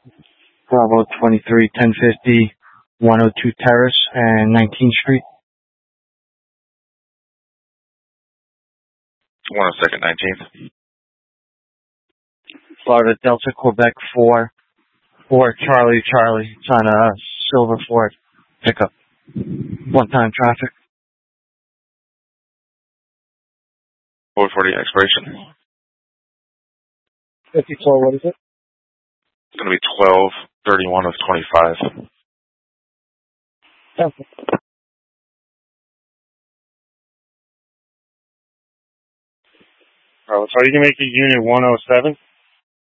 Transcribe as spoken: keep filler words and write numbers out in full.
Bravo twenty-three, ten fifty, one oh two Terrace and nineteenth Street. one oh second, nineteenth. Florida Delta, Quebec four, four Charlie, Charlie. It's on a silver Ford pickup. One-time traffic. four forty expiration. fifty-four, what is it? It's going to be twelve thirty-one of twenty-five. Okay. Oh, so you can make it unit one oh seven?